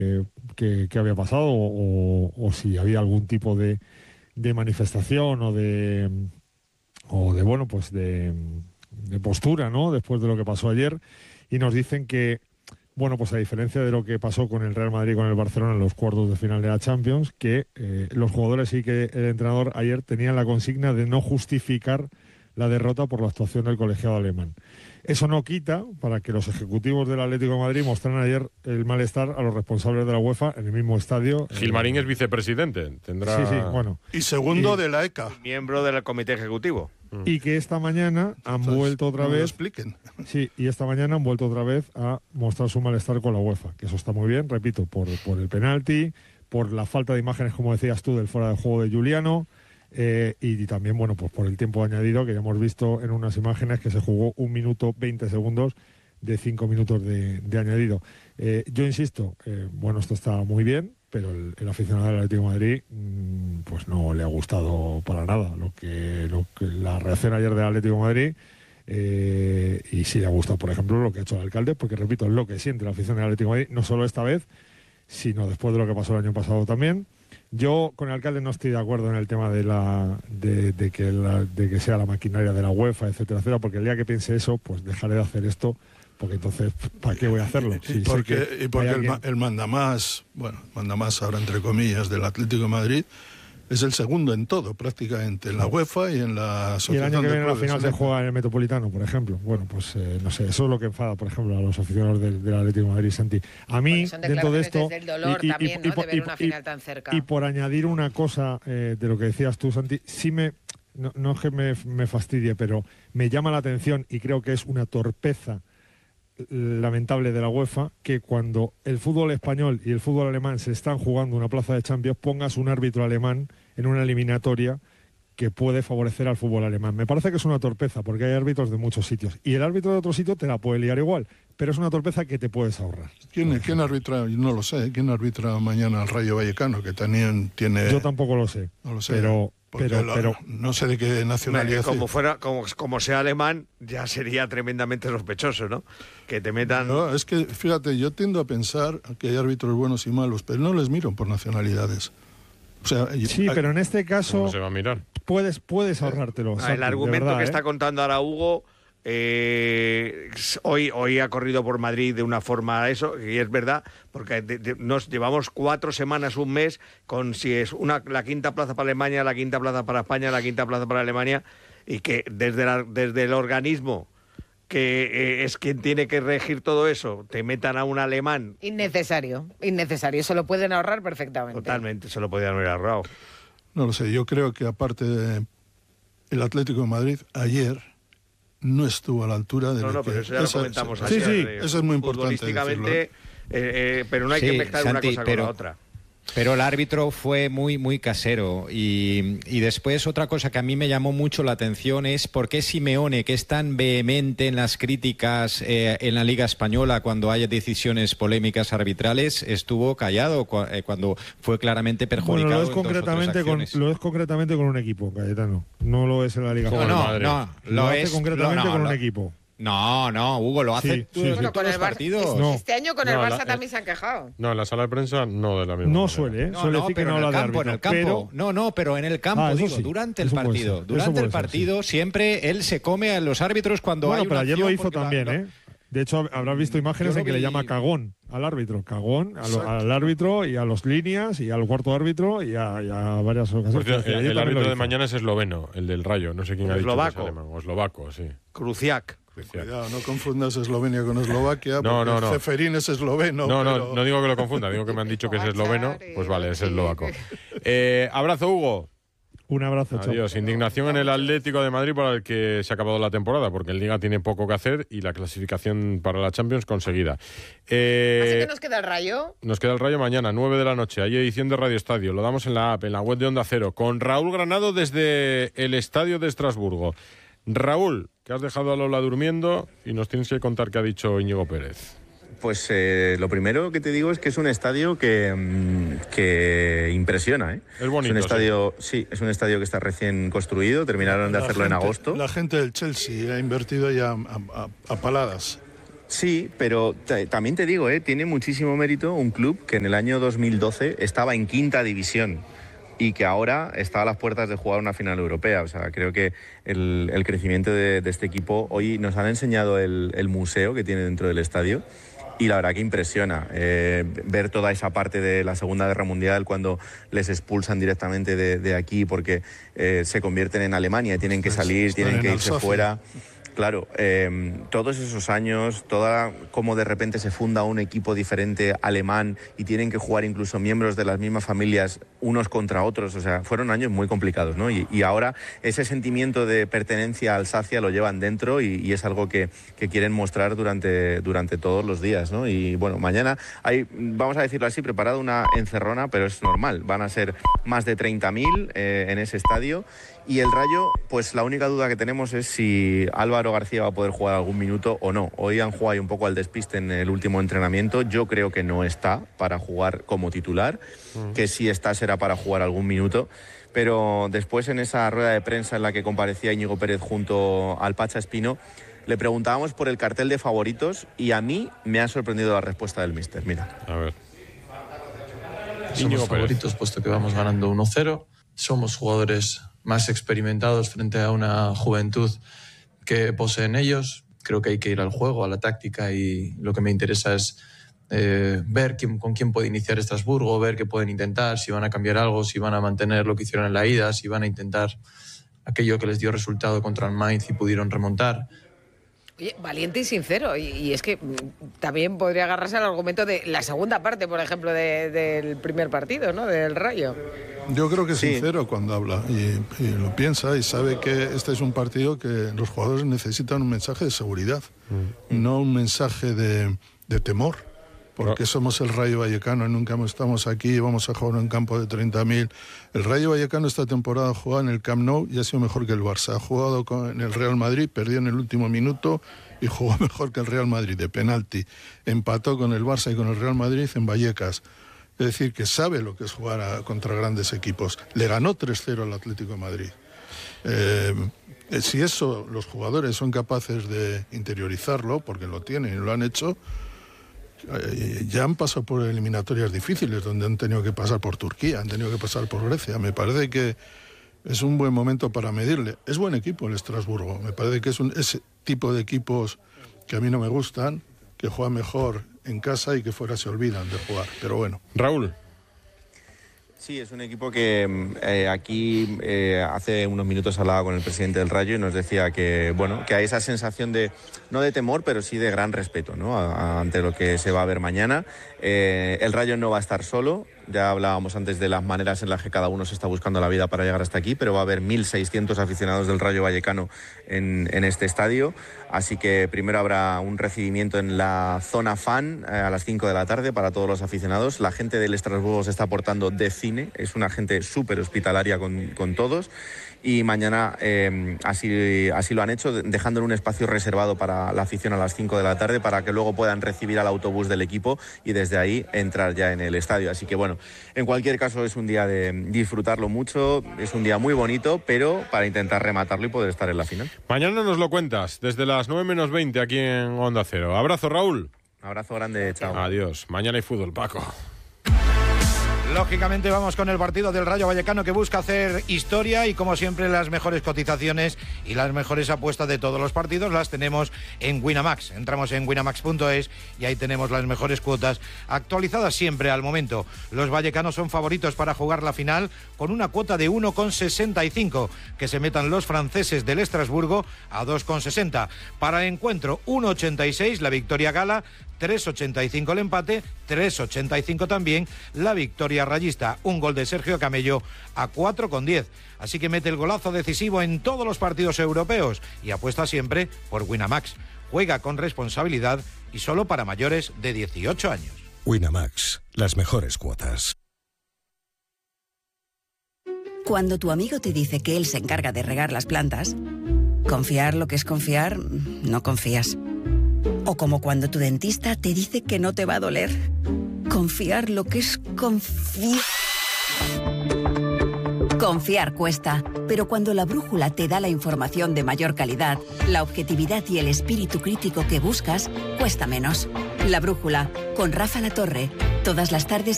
qué había pasado o si había algún tipo de manifestación o de bueno, pues de postura, ¿no? Después de lo que pasó ayer. Y nos dicen que, bueno, pues a diferencia de lo que pasó con el Real Madrid y con el Barcelona en los cuartos de final de la Champions, que los jugadores y que el entrenador ayer tenían la consigna de no justificar la derrota por la actuación del colegiado alemán. Eso no quita para que los ejecutivos del Atlético de Madrid mostraran ayer el malestar a los responsables de la UEFA en el mismo estadio. Gilmarín es vicepresidente, tendrá... Sí, bueno. Y segundo de la ECA. Miembro del comité ejecutivo. Y que esta mañana han vuelto otra vez... lo expliquen. Sí, y esta mañana han vuelto otra vez a mostrar su malestar con la UEFA, que eso está muy bien, repito, por el penalti, por la falta de imágenes, como decías tú, del fuera de juego de Giuliano, y también, bueno, pues por el tiempo añadido, que ya hemos visto en unas imágenes que se jugó 1 minuto 20 segundos de 5 minutos de añadido. Yo insisto, bueno, esto está muy bien, pero el aficionado del Atlético de Madrid pues no le ha gustado para nada lo que la reacción ayer del Atlético de Madrid, y sí le ha gustado, por ejemplo, lo que ha hecho el alcalde, porque repito, es lo que siente la afición del Atlético de Madrid, no solo esta vez, sino después de lo que pasó el año pasado también. Yo con el alcalde no estoy de acuerdo en el tema de que sea la maquinaria de la UEFA, etcétera, etcétera, porque el día que piense eso, pues dejaré de hacer esto, porque entonces, ¿para qué voy a hacerlo? Y porque el mandamás, ahora entre comillas, del Atlético de Madrid, es el segundo en todo, prácticamente, en la UEFA y en la Asociación. Y el año que viene la final se se juega en el Metropolitano, por ejemplo. Bueno, pues no sé, eso es lo que enfada, por ejemplo, a los aficionados del Atlético de Madrid, Santi. A mí, dentro de esto... Desde el dolor también, ¿no? De ver una final tan cerca. Y por añadir una cosa de lo que decías tú, Santi, sí no es que me fastidie, pero me llama la atención y creo que es una torpeza lamentable de la UEFA que cuando el fútbol español y el fútbol alemán se están jugando una plaza de Champions, pongas un árbitro alemán en una eliminatoria que puede favorecer al fútbol alemán. Me parece que es una torpeza porque hay árbitros de muchos sitios y el árbitro de otro sitio te la puede liar igual, pero es una torpeza que te puedes ahorrar. ¿Quién arbitra? No lo sé. ¿Quién arbitra mañana al Rayo Vallecano? Que también tiene... Yo tampoco lo sé. No lo sé. Pero no sé de qué nacionalidad. Como sea alemán, ya sería tremendamente sospechoso, ¿no? Que te metan... No, es que, fíjate, yo tiendo a pensar que hay árbitros buenos y malos, pero no les miro por nacionalidades. O sea, sí, pero en este caso... ¿Cómo se va a mirar? Puedes ahorrártelo. El argumento que está contando ahora Hugo... hoy ha corrido por Madrid de una forma eso, y es verdad, porque nos llevamos 4 semanas, un mes, con si es la quinta plaza para Alemania, la quinta plaza para España, la quinta plaza para Alemania, y que desde el organismo que es quien tiene que regir todo eso, te metan a un alemán. Innecesario, se lo pueden ahorrar perfectamente. Totalmente, se lo podían haber ahorrado. No lo sé, yo creo que aparte el Atlético de Madrid ayer no estuvo a la altura de pero eso ya lo comentamos ayer. Sí, eso es muy importante futbolísticamente, pero no hay que mezclar una cosa con la otra. Pero el árbitro fue muy casero y después otra cosa que a mí me llamó mucho la atención es por qué Simeone, que es tan vehemente en las críticas en la Liga Española cuando hay decisiones polémicas arbitrales, estuvo callado cuando fue claramente perjudicado. Bueno, lo es concretamente con un equipo, Cayetano. No lo es en la Liga Española. Lo es concretamente con un equipo. No, Hugo, lo hace con todos los partidos. Este año con el Barça también se han quejado. No, en la sala de prensa no de la misma manera. Suele decir que no habla de árbitro. En el campo. Pero en el campo, durante el partido. Durante el partido siempre él se come a los árbitros cuando hay una pero ayer lo hizo porque también, De hecho, habrás visto imágenes en que le llama cagón al árbitro. Cagón al árbitro y a los líneas y al cuarto árbitro y a varias ocasiones. Cierto, el árbitro de mañana es esloveno, el del Rayo. No sé quién ha dicho que es alemán. O eslovaco, sí. Kruciak. Cuidado, no confundas Eslovenia con Eslovaquia, porque Ceferín es esloveno. No digo que lo confunda, digo que me han dicho que es esloveno, pues vale, es eslovaco. Abrazo, Hugo. Un abrazo, chao. Adiós. Indignación en el Atlético de Madrid por el que se ha acabado la temporada, porque el Liga tiene poco que hacer y la clasificación para la Champions conseguida. Así que nos queda el Rayo. Nos queda el Rayo mañana, 9 de la noche. Hay edición de Radio Estadio. Lo damos en la app, en la web de Onda Cero, con Raúl Granado desde el Estadio de Estrasburgo. Raúl, que has dejado a Lola durmiendo y nos tienes que contar qué ha dicho Íñigo Pérez. Pues lo primero que te digo es que es un estadio que impresiona, ¿eh? Es bonito. Es un estadio, sí, es un estadio que está recién construido, terminaron de hacerlo en agosto. La gente del Chelsea ha invertido ya a paladas. Sí, pero también te digo, tiene muchísimo mérito un club que en el año 2012 estaba en 5ª división y que ahora está a las puertas de jugar una final europea. O sea, creo que el crecimiento de este equipo, hoy nos han enseñado el museo que tiene dentro del estadio. Y la verdad que impresiona ver toda esa parte de la Segunda Guerra Mundial cuando les expulsan directamente de aquí porque se convierten en Alemania y tienen que salir, tienen que irse fuera. Claro, todos esos años, cómo de repente se funda un equipo diferente alemán y tienen que jugar incluso miembros de las mismas familias unos contra otros, o sea, fueron años muy complicados, ¿no? Y ahora ese sentimiento de pertenencia a Alsacia lo llevan dentro y es algo que quieren mostrar durante todos los días, ¿no? Y bueno, mañana hay, vamos a decirlo así, preparada una encerrona, pero es normal, van a ser más de 30.000 en ese estadio. Y el Rayo, pues la única duda que tenemos es si Álvaro García va a poder jugar algún minuto o no. Hoy han jugado un poco al despiste en el último entrenamiento. Yo creo que no está para jugar como titular, que si está será para jugar algún minuto. Pero después en esa rueda de prensa en la que comparecía Íñigo Pérez junto al Pacha Espino, le preguntábamos por el cartel de favoritos y a mí me ha sorprendido la respuesta del míster. Mira. A ver. Somos favoritos puesto que vamos ganando 1-0. Somos jugadores más experimentados frente a una juventud que poseen ellos. Creo que hay que ir al juego, a la táctica, y lo que me interesa es ver con quién puede iniciar Estrasburgo, ver qué pueden intentar, si van a cambiar algo, si van a mantener lo que hicieron en la ida, si van a intentar aquello que les dio resultado contra el Mainz y pudieron remontar. Oye, valiente y sincero, y es que también podría agarrarse al argumento de la segunda parte, por ejemplo, del primer partido, ¿no?, del Rayo. Yo creo que es sincero cuando habla y lo piensa y sabe que este es un partido que los jugadores necesitan un mensaje de seguridad, no un mensaje de temor, porque somos el Rayo Vallecano y nunca estamos aquí y vamos a jugar en un campo de 30.000. El Rayo Vallecano esta temporada ha jugado en el Camp Nou y ha sido mejor que el Barça. Ha jugado en el Real Madrid, perdió en el último minuto y jugó mejor que el Real Madrid de penalti. Empató con el Barça y con el Real Madrid en Vallecas. Es decir, que sabe lo que es jugar contra grandes equipos. Le ganó 3-0 al Atlético de Madrid. Si eso los jugadores son capaces de interiorizarlo, porque lo tienen y lo han hecho, ya han pasado por eliminatorias difíciles, donde han tenido que pasar por Turquía, han tenido que pasar por Grecia. Me parece que es un buen momento para medirle. Es buen equipo el Estrasburgo. Me parece que es ese tipo de equipos que a mí no me gustan, que juegan mejor en casa y que fuera se olvidan de jugar, pero bueno. Raúl. Sí, es un equipo que aquí hace unos minutos hablaba con el presidente del Rayo y nos decía que, bueno, que hay esa sensación de, no de temor, pero sí de gran respeto, ¿no?, ante lo que se va a ver mañana. El Rayo no va a estar solo. Ya hablábamos antes de las maneras en las que cada uno se está buscando la vida para llegar hasta aquí, pero va a haber 1.600 aficionados del Rayo Vallecano en este estadio. Así que primero habrá un recibimiento en la zona fan a las 5 de la tarde para todos los aficionados. La gente del Estrasburgo se está portando de cine, es una gente súper hospitalaria con todos. Y mañana así lo han hecho, dejando en un espacio reservado para la afición a las 5 de la tarde para que luego puedan recibir al autobús del equipo y desde ahí entrar ya en el estadio. Así que bueno, en cualquier caso es un día de disfrutarlo mucho, es un día muy bonito, pero para intentar rematarlo y poder estar en la final. Mañana nos lo cuentas, desde las 9 menos 20 aquí en Onda Cero. Abrazo, Raúl. Abrazo grande, chao. Adiós. Mañana hay fútbol, Paco. Lógicamente vamos con el partido del Rayo Vallecano, que busca hacer historia, y como siempre las mejores cotizaciones y las mejores apuestas de todos los partidos las tenemos en Winamax. Entramos en winamax.es y ahí tenemos las mejores cuotas actualizadas siempre al momento. Los vallecanos son favoritos para jugar la final con una cuota de 1,65, que se metan los franceses del Estrasburgo a 2,60. Para el encuentro 1,86 la victoria gala, 3,85 el empate, 3,85 también la victoria rayista. Un gol de Sergio Camello a 4,10. Así que mete el golazo decisivo en todos los partidos europeos y apuesta siempre por Winamax. Juega con responsabilidad y solo para mayores de 18 años. Winamax, las mejores cuotas. Cuando tu amigo te dice que él se encarga de regar las plantas, confiar lo que es confiar, no confías. O como cuando tu dentista te dice que no te va a doler. Confiar lo que es confiar. Confiar cuesta, pero cuando la brújula te da la información de mayor calidad, la objetividad y el espíritu crítico que buscas, cuesta menos. La brújula, con Rafa La Torre, todas las tardes